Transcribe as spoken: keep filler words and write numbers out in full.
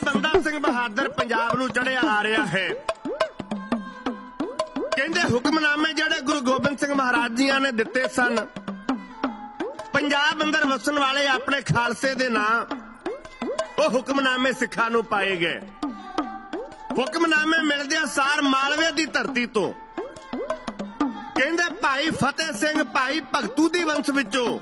ਬੰਦਾ ਸਿੰਘ ਬਹਾਦਰ ਪੰਜਾਬ ਨੂੰ ਚੜਿਆ ਆ ਰਿਹਾ ਹੈ। ਕਹਿੰਦੇ ਹੁਕਮਨਾਮੇ ਜਿਹੜੇ ਗੁਰੂ ਗੋਬਿੰਦ ਸਿੰਘ ਮਹਾਰਾਜ ਜੀਆਂ ਨੇ ਦਿੱਤੇ ਸਨ, ਪੰਜਾਬ ਅੰਦਰ ਵਸਣ ਵਾਲੇ ਆਪਣੇ ਖਾਲਸੇ ਦੇ ਨਾਂ, ਉਹ ਹੁਕਮਨਾਮੇ ਸਿੱਖਾਂ ਨੂੰ ਪਾਏ ਗਏ। ਹੁਕਮਨਾਮੇ ਮਿਲਦੇ ਸਾਰ ਮਾਲਵੇ ਦੀ ਧਰਤੀ ਤੋਂ ਕਹਿੰਦੇ ਭਾਈ ਫਤਿਹ ਸਿੰਘ ਭਾਈ ਭਗਤੂ ਦੀ ਵੰਸ਼ ਵਿੱਚੋਂ